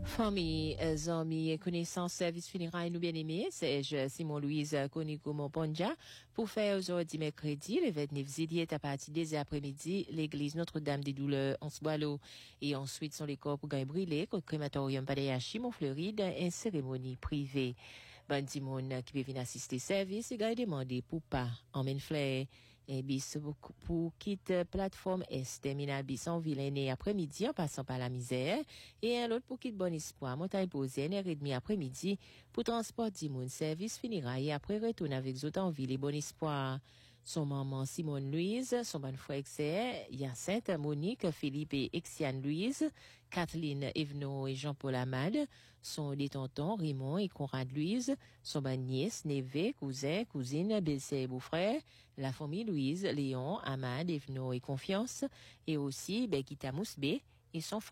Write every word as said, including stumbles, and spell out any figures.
Famille, amis et connaissances, service funéraire, nous bien aimés, c'est Simon Louise Koniko Monponja pour faire aujourd'hui mercredi, le vingt-neuf juillet à partir des après-midi, l'église Notre-Dame des Douleurs en Sboilo et ensuite sont les corps pour gagner brûlés, au crématorium Padayachi, Montfleury, une cérémonie privée. Bandi moun qui peut venir assister service et gagner demander pour pas emmène flair et bis pour, pour quitter plateforme Est, terminal bis en ville après-midi en passant par la misère et un autre pour quitter Bon Espoir, montagne posée, une heure et demie après-midi pour transport d'imoun, service funéraire et après retourner avec autres en ville et Bon Espoir. Son maman Simone Louise, son bon frère Xer, Hyacinthe, Monique, Philippe et Exiane Louise, Kathleen Evno et Jean-Paul Amade, son des tontons Raymond et Conrad Louise, son bon nièce, neveu, cousin, cousine, belle-sœur et beau-frère, la famille Louise, Léon, Amade, Evno et Confiance, et aussi Bekita Mousbé et son